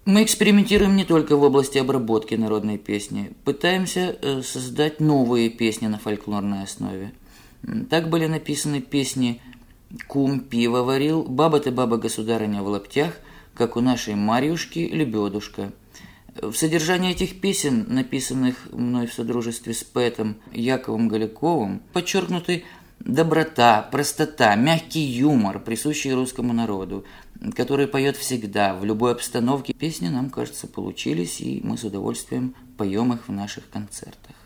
Мы экспериментируем не только в области обработки народной песни, пытаемся создать новые песни на фольклорной основе. Так были написаны песни «Кум пиво варил», «Баба ты баба государыня в лаптях», как у нашей Марьюшки «Лебедушка». В содержании этих песен, написанных мной в содружестве с поэтом Яковом Голяковым, подчеркнуты доброта, простота, мягкий юмор, присущий русскому народу, который поет всегда, в любой обстановке. Песни, нам кажется, получились, и мы с удовольствием поем их в наших концертах.